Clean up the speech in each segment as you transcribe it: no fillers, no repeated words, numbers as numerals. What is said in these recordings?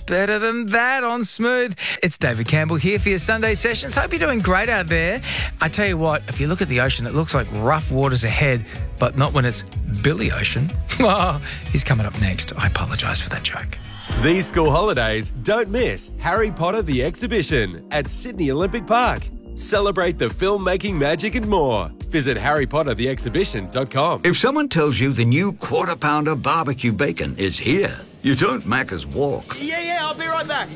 better than that on Smooth. It's David Campbell here for your Sunday sessions. Hope you're doing great out there. I tell you what, if you look at the ocean, it looks like rough waters ahead, but not when it's Billy Ocean. Oh, he's coming up next. I apologise for that joke. These school holidays, don't miss Harry Potter the Exhibition at Sydney Olympic Park. Celebrate the filmmaking magic and more. Visit harrypottertheexhibition.com. If someone tells you the new Quarter Pounder barbecue bacon is here, you don't Macca's walk. Yeah, I'll be right back.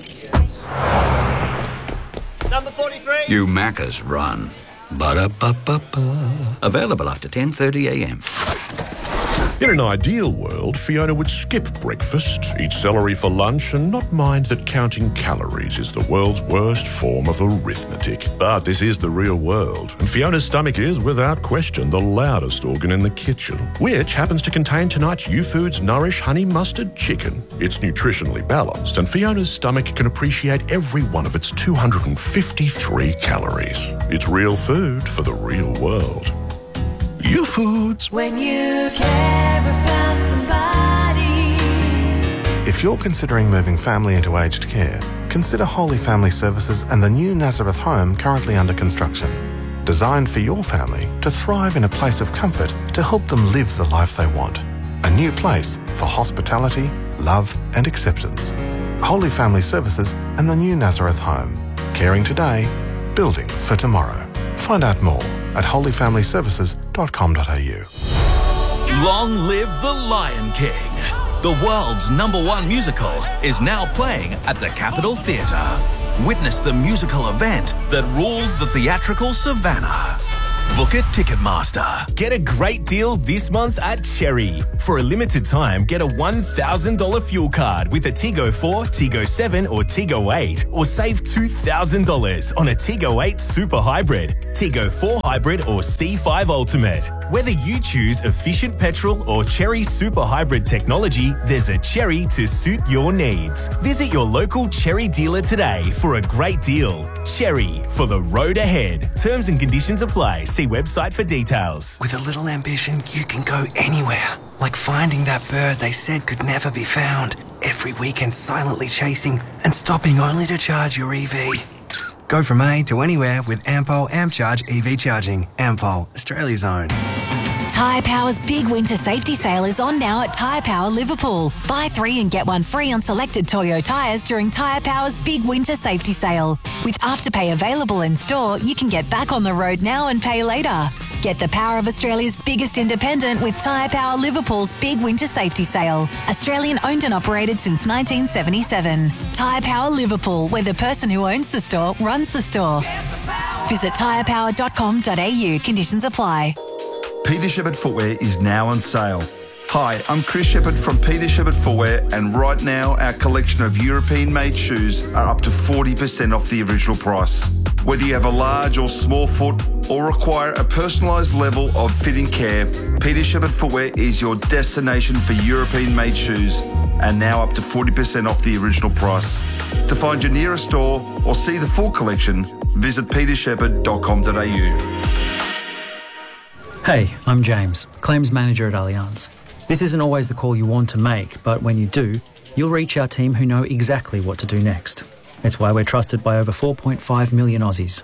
Number 43. You Macca's run. Ba-da-ba-ba-ba. Available after 10:30am. In an ideal world, Fiona would skip breakfast, eat celery for lunch, and not mind that counting calories is the world's worst form of arithmetic. But this is the real world, and Fiona's stomach is, without question, the loudest organ in the kitchen, which happens to contain tonight's U-Foods Nourish Honey Mustard Chicken. It's nutritionally balanced, and Fiona's stomach can appreciate every one of its 253 calories. It's real food for the real world. U-Foods. When you care about somebody. If you're considering moving family into aged care, consider Holy Family Services and the new Nazareth home currently under construction. Designed for your family to thrive in a place of comfort to help them live the life they want. A new place for hospitality, love and acceptance. Holy Family Services and the new Nazareth home. Caring today, building for tomorrow. Find out more at holyfamilyservices.com.au. Long live the Lion King. The world's #1 musical is now playing at the Capitol Theatre. Witness the musical event that rules the theatrical savannah. Book at Ticketmaster. Get a great deal this month at Cherry. For a limited time, get a $1,000 fuel card with a Tigo 4, Tigo 7 or Tigo 8, or save $2,000 on a Tigo 8 Super Hybrid, Tigo 4 Hybrid or C5 Ultimate. Whether you choose efficient petrol or Cherry Super Hybrid technology, there's a Cherry to suit your needs. Visit your local Cherry dealer today for a great deal. Cherry, for the road ahead. Terms and conditions apply. See website for details. With a little ambition, you can go anywhere. Like finding that bird they said could never be found. Every weekend silently chasing and stopping only to charge your EV. Go from A to anywhere with Ampol AmpCharge EV charging. Ampol, Australia's own. Tyre Power's big winter safety sale is on now at Tyre Power Liverpool. Buy 3 and get 1 free on selected Toyo tyres during Tyre Power's big winter safety sale. With Afterpay available in store, you can get back on the road now and pay later. Get the power of Australia's biggest independent with Tyre Power Liverpool's big winter safety sale. Australian owned and operated since 1977. Tyre Power Liverpool, where the person who owns the store runs the store. Visit tyrepower.com.au. Conditions apply. Peter Shepherd Footwear is now on sale. Hi, I'm Chris Shepherd from Peter Shepherd Footwear, and right now our collection of European-made shoes are up to 40% off the original price. Whether you have a large or small foot or require a personalised level of fitting care, Peter Shepherd Footwear is your destination for European-made shoes, and now up to 40% off the original price. To find your nearest store or see the full collection, visit petershepherd.com.au. Hey, I'm James, Claims Manager at Allianz. This isn't always the call you want to make, but when you do, you'll reach our team who know exactly what to do next. It's why we're trusted by over 4.5 million Aussies.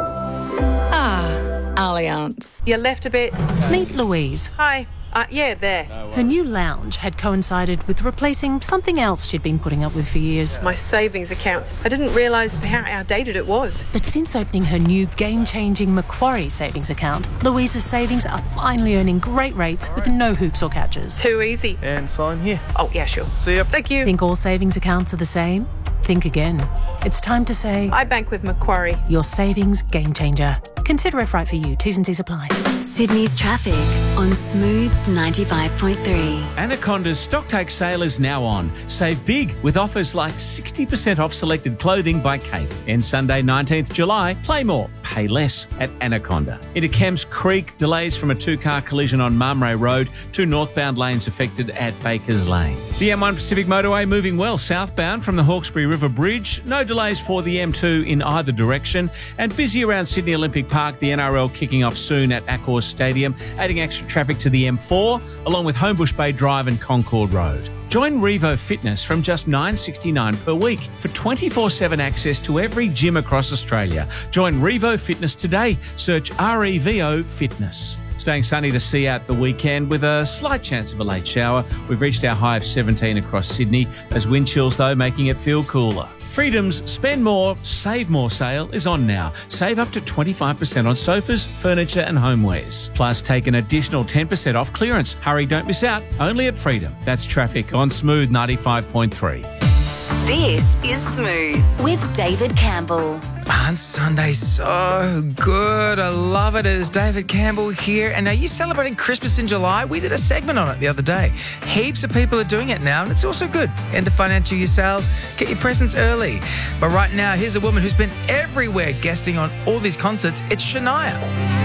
Allianz. You left a bit. Meet Louise. Hi. Yeah, there. Her new lounge had coincided with replacing something else she'd been putting up with for years. My savings account. I didn't realise how outdated it was. But since opening her new game-changing Macquarie savings account, Louise's savings are finally earning great rates with no hoops or catches. Too easy. And sign here. Oh, yeah, sure. See ya. Thank you. Think all savings accounts are the same? Think again. It's time to say... I bank with Macquarie. Your savings game changer. Consider if right for you. T's and C's apply. Sydney's traffic on Smooth 95.3. Anaconda's stocktake sale is now on. Save big with offers like 60% off selected clothing by Kate. And Sunday 19th July, play more, pay less at Anaconda. Into Kemps Creek, delays from a 2-car collision on Marmray Road, 2 northbound lanes affected at Bakers Lane. The M1 Pacific Motorway moving well southbound from the Hawkesbury River Bridge. No delays for the M2 in either direction. And busy around Sydney Olympic Park, the NRL kicking off soon at Accor Force Stadium, adding extra traffic to the M4, along with Homebush Bay Drive and Concord Road. Join Revo Fitness from just $9.69 per week for 24/7 access to every gym across Australia. Join Revo Fitness today. Search REVO Fitness. Staying sunny to see out the weekend with a slight chance of a late shower. We've reached our high of 17 across Sydney. Those wind chills, though, making it feel cooler. Freedom's Spend More, Save More sale is on now. Save up to 25% on sofas, furniture and homewares. Plus, take an additional 10% off clearance. Hurry, don't miss out. Only at Freedom. That's traffic on Smooth 95.3. This is Smooth with David Campbell. Man, Sunday's so good. I love it. It is David Campbell here. And are you celebrating Christmas in July? We did a segment on it the other day. Heaps of people are doing it now, and it's also good. End of financial year sales. Get your presents early. But right now, here's a woman who's been everywhere guesting on all these concerts. It's Shania.